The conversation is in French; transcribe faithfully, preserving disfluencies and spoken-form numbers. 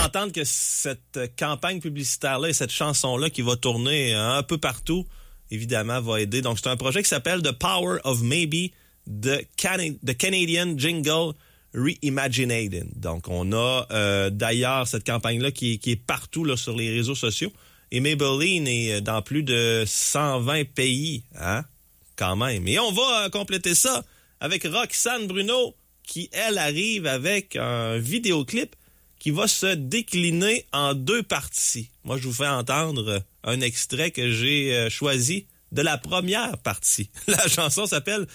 s'entendre que cette campagne publicitaire-là et cette chanson-là qui va tourner un peu partout, évidemment, va aider. Donc, c'est un projet qui s'appelle The Power of Maybe, The, Can- The Canadian Jingle Reimagined. Donc, on a euh, d'ailleurs cette campagne-là qui, qui est partout là, sur les réseaux sociaux. Et Maybelline est dans plus de cent vingt pays, hein, quand même. Et on va euh, compléter ça avec Roxane Bruno, qui, elle, arrive avec un vidéoclip qui va se décliner en deux parties. Moi, je vous fais entendre un extrait que j'ai choisi de la première partie. La chanson s'appelle